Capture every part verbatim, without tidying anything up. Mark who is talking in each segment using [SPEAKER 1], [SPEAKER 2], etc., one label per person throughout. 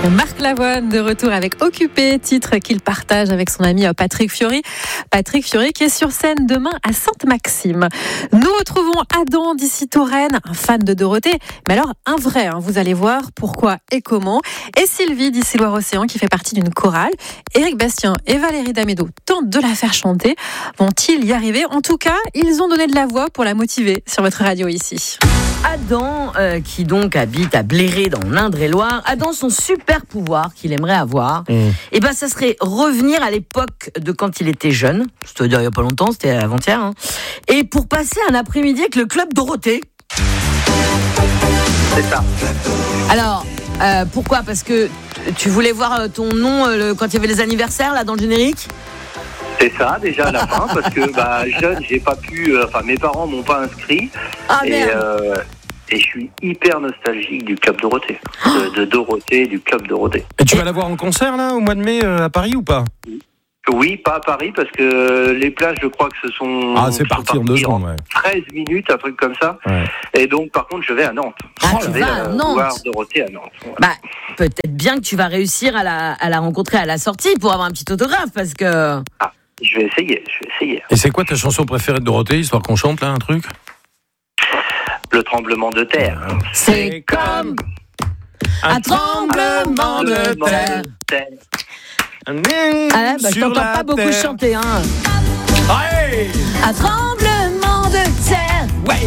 [SPEAKER 1] Marc Lavoine de retour avec Occupé, titre qu'il partage avec son ami Patrick Fiori. Patrick Fiori qui est sur scène demain à Sainte-Maxime. Nous retrouvons Adam d'ici Touraine, un fan de Dorothée, mais alors un vrai, hein, vous allez voir pourquoi et comment. Et Sylvie d'ici Loire-Océan qui fait partie d'une chorale. Éric Bastien et Valérie Damédo tentent de la faire chanter. Vont-ils y arriver ? En tout cas, ils ont donné de la voix pour la motiver sur votre radio ici.
[SPEAKER 2] Adam, euh, qui donc habite à Bléré dans l'Indre-et-Loire, Adam, son super pouvoir qu'il aimerait avoir, mmh. et ben ça serait revenir à l'époque de quand il était jeune, c'est-à-dire il n'y a pas longtemps, c'était avant-hier, hein, et pour passer un après-midi avec le club Dorothée.
[SPEAKER 3] C'est ça.
[SPEAKER 2] Alors, euh, pourquoi ? Parce que tu voulais voir ton nom euh, le, quand il y avait les anniversaires là dans le générique ?
[SPEAKER 3] C'est ça, déjà à la fin, parce que bah, jeune, j'ai pas pu. Enfin, euh, mes parents m'ont pas inscrit.
[SPEAKER 2] Ah,
[SPEAKER 3] et, euh, et je suis hyper nostalgique du Club Dorothée. De, de Dorothée, du Club Dorothée.
[SPEAKER 4] Et tu vas la voir en concert, là, au mois de mai, euh, à Paris ou pas ?
[SPEAKER 3] Oui, pas à Paris, parce que les places, je crois que ce sont.
[SPEAKER 4] Ah, c'est parti en deux secondes, ouais.
[SPEAKER 3] treize minutes, un truc comme ça.
[SPEAKER 4] Ouais.
[SPEAKER 3] Et donc, par contre, je vais à Nantes.
[SPEAKER 2] Ah,
[SPEAKER 3] je
[SPEAKER 2] tu
[SPEAKER 3] vais
[SPEAKER 2] vas à
[SPEAKER 3] euh,
[SPEAKER 2] Nantes.
[SPEAKER 3] voir Dorothée à Nantes. Voilà.
[SPEAKER 2] Bah, peut-être bien que tu vas réussir à la, à la rencontrer à la sortie pour avoir un petit autographe, parce que.
[SPEAKER 3] Ah. Je vais essayer, je vais essayer.
[SPEAKER 4] Et c'est quoi ta chanson préférée de Dorothée, histoire qu'on chante là un truc ?
[SPEAKER 3] Le tremblement de terre.
[SPEAKER 2] C'est comme un tremblement de terre. Ah là, bah, je t'entends pas beaucoup terre. chanter, hein.
[SPEAKER 4] Ouais.
[SPEAKER 2] Un tremblement de terre.
[SPEAKER 4] Ouais.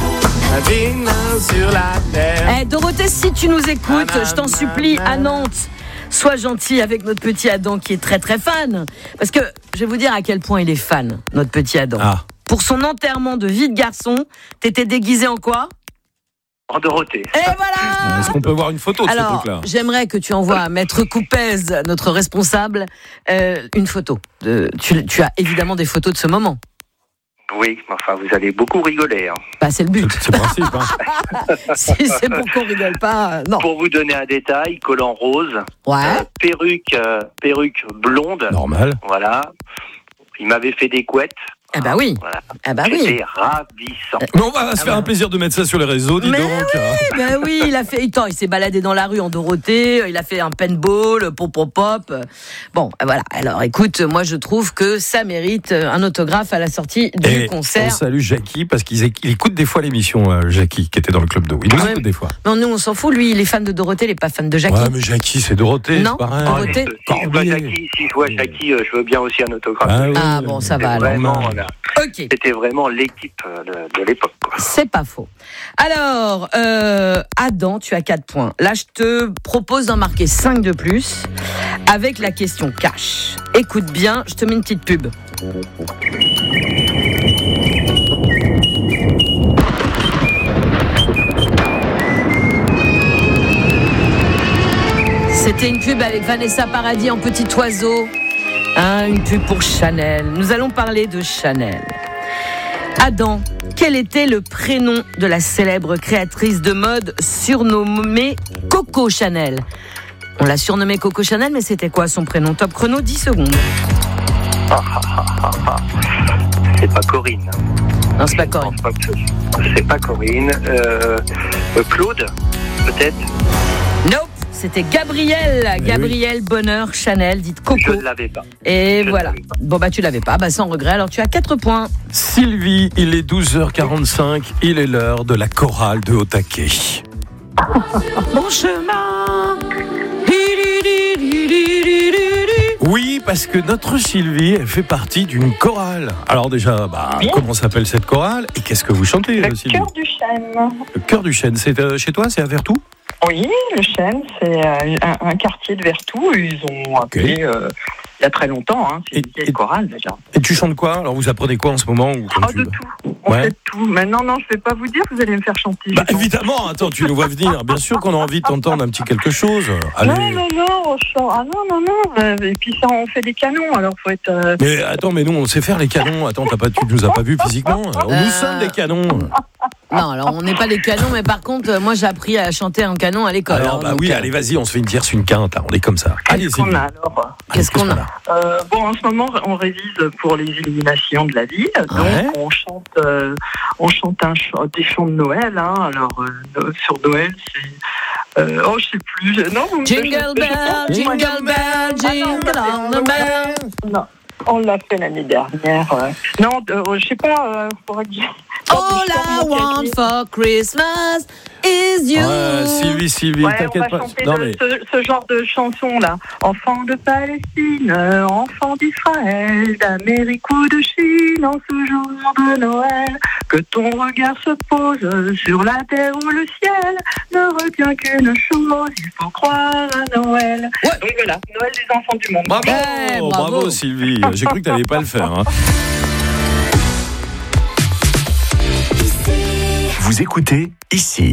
[SPEAKER 4] Sur la terre.
[SPEAKER 2] Eh, Dorothée, si tu nous écoutes, je t'en supplie, à Nantes, sois gentil avec notre petit Adam qui est très très fan. Parce que je vais vous dire à quel point il est fan, notre petit Adam. Ah. Pour son enterrement de vie de garçon, t'étais déguisé en quoi ?
[SPEAKER 3] En Dorothée.
[SPEAKER 2] Et voilà.
[SPEAKER 4] Est-ce qu'on peut voir une photo de
[SPEAKER 2] Alors,
[SPEAKER 4] ce truc-là ?
[SPEAKER 2] J'aimerais que tu envoies à Maître Coupez, notre responsable, euh, une photo. De, tu, tu as évidemment des photos de ce moment.
[SPEAKER 3] Oui, enfin, vous allez beaucoup rigoler. Hein.
[SPEAKER 2] Bah, c'est le but.
[SPEAKER 4] C'est le principe. Hein.
[SPEAKER 2] Si c'est pour qu'on rigole pas, non.
[SPEAKER 3] Pour vous donner un détail, collant rose,
[SPEAKER 2] ouais.
[SPEAKER 3] euh, perruque, euh, perruque blonde.
[SPEAKER 4] Normal.
[SPEAKER 3] Voilà. Il m'avait fait des couettes.
[SPEAKER 2] Ah bah oui.
[SPEAKER 3] Voilà.
[SPEAKER 2] Ah bah
[SPEAKER 3] C'était
[SPEAKER 2] oui.
[SPEAKER 3] ravissant.
[SPEAKER 4] Mais on va se
[SPEAKER 2] ah
[SPEAKER 4] faire
[SPEAKER 2] bah.
[SPEAKER 4] un plaisir de mettre ça sur les réseaux, dis
[SPEAKER 2] Mais
[SPEAKER 4] donc.
[SPEAKER 2] Oui, bah oui, il a fait. Attends, il s'est baladé dans la rue en Dorothée, il a fait un paintball, pop pop pop. Bon, voilà. Alors, écoute, moi je trouve que ça mérite un autographe à la sortie du
[SPEAKER 4] Et
[SPEAKER 2] concert.
[SPEAKER 4] On salue Jackie parce qu'il écoute des fois l'émission, euh, Jackie, qui était dans le club d'eau. Il nous
[SPEAKER 2] ouais.
[SPEAKER 4] écoute des fois.
[SPEAKER 2] Non, nous on s'en fout. Lui, il est fan de Dorothée, il est pas fan de Jackie.
[SPEAKER 4] Ouais, mais Jackie, c'est Dorothée,
[SPEAKER 2] non,
[SPEAKER 4] c'est pareil.
[SPEAKER 2] Dorothée.
[SPEAKER 3] Ah, si, je vois Jackie, si je vois Jackie, euh, je veux bien aussi un autographe.
[SPEAKER 4] Ah, oui,
[SPEAKER 2] ah bon, ça va. Alors.
[SPEAKER 3] Vraiment, là.
[SPEAKER 2] Ok.
[SPEAKER 3] C'était vraiment l'équipe de, de l'époque. Quoi.
[SPEAKER 2] C'est pas faux. Alors, euh, Adam, tu as quatre points. Là, je te propose d'en marquer cinq de plus avec la question cash. Écoute bien, je te mets une petite pub. C'était une pub avec Vanessa Paradis en petit oiseau. Hein, une pub pour Chanel. Nous allons parler de Chanel. Adam, quel était le prénom de la célèbre créatrice de mode surnommée Coco Chanel ? On l'a surnommée Coco Chanel, mais c'était quoi son prénom ? Top chrono, dix secondes.
[SPEAKER 3] Ah, ah, ah, ah. C'est pas Corinne.
[SPEAKER 2] Non, c'est pas Corinne.
[SPEAKER 3] C'est pas Corinne. Euh, Claude, peut-être ?
[SPEAKER 2] Nope, c'était Gabrielle.
[SPEAKER 4] Eh
[SPEAKER 2] Gabrielle oui. Bonheur Chanel, dite Coco.
[SPEAKER 3] Je ne l'avais pas.
[SPEAKER 2] Et
[SPEAKER 3] je
[SPEAKER 2] voilà. Bon, bah, tu l'avais pas. Bah, sans regret. Alors, tu as quatre points.
[SPEAKER 4] Sylvie, il est douze heures quarante-cinq. Il est l'heure de la chorale de Haut-Taquet.
[SPEAKER 2] Mon chemin.
[SPEAKER 4] Oui, parce que notre Sylvie, elle fait partie d'une chorale. Alors déjà, bah, oui. Comment s'appelle cette chorale ? Et qu'est-ce que vous chantez,
[SPEAKER 5] Le
[SPEAKER 4] Sylvie ?
[SPEAKER 5] Cœur du Chêne.
[SPEAKER 4] Le Cœur du Chêne, c'est euh, chez toi, c'est à Vertou ?
[SPEAKER 5] Oui, le Chêne, c'est euh, un, un quartier de Vertou. Ils ont appelé okay. euh, il y a très longtemps. Hein, c'est et, une vieille chorale déjà.
[SPEAKER 4] Et tu chantes quoi ? Alors vous apprenez quoi en ce moment ou
[SPEAKER 5] Oh,
[SPEAKER 4] tu...
[SPEAKER 5] de tout. On ouais. fait de tout. Mais non, non, je ne vais pas vous dire, vous allez me faire chanter.
[SPEAKER 4] Bah, évidemment, attends, tu nous vois venir. Bien sûr qu'on a envie de t'entendre un petit quelque chose. Allez.
[SPEAKER 5] Non, non, non, ah, non, non, non. Et puis ça, on fait des canons, alors faut être. Euh...
[SPEAKER 4] Mais attends, mais nous, on sait faire les canons. Attends, t'as pas, tu nous as pas vus physiquement. Alors, euh... Nous sommes des canons.
[SPEAKER 2] Non, alors on n'est pas des canons, mais par contre, moi j'ai appris à chanter en canon à l'école.
[SPEAKER 4] Alors, bah donc, oui, euh... allez, vas-y, on se fait une tierce, une quinte, là, on est comme ça. Allez,
[SPEAKER 5] Qu'est-ce qu'on a alors ?
[SPEAKER 2] Qu'est-ce qu'on a,
[SPEAKER 5] euh, Bon, en ce moment, on révise pour les illuminations de la ville. Donc, ouais. on chante, euh, on chante un ch- des chants de Noël. Hein. Alors, euh, sur Noël, c'est Euh, oh, je sais plus. Je- Non, vous me-
[SPEAKER 2] Jingle
[SPEAKER 5] je- je-
[SPEAKER 2] bell,
[SPEAKER 5] je-
[SPEAKER 2] jingle bell, jingle all the bell.
[SPEAKER 5] Non, on l'a fait l'année dernière. ouais. Non, euh, je sais pas. Euh, faudrait que je...
[SPEAKER 2] All I want for Christmas is you.
[SPEAKER 4] Ouais, Sylvie, Sylvie,
[SPEAKER 5] Ouais, on
[SPEAKER 4] t'inquiète
[SPEAKER 5] va
[SPEAKER 4] pas.
[SPEAKER 5] chanter
[SPEAKER 4] Non,
[SPEAKER 5] de-
[SPEAKER 4] mais...
[SPEAKER 5] ce, ce genre de chanson là. Enfant de Palestine, euh, enfant d'Israël, d'Amérique ou de Chine, en ce jour de Noël, que ton regard se pose sur la terre ou le ciel, ne retient qu'une chose, il faut croire à Noël.
[SPEAKER 2] Ouais.
[SPEAKER 5] Donc voilà, Noël des enfants du monde.
[SPEAKER 4] Bravo,
[SPEAKER 2] Ouais,
[SPEAKER 4] bravo,
[SPEAKER 2] bravo.
[SPEAKER 4] Sylvie. J'ai cru que t'allais pas le faire. Hein.
[SPEAKER 6] Vous écoutez ici.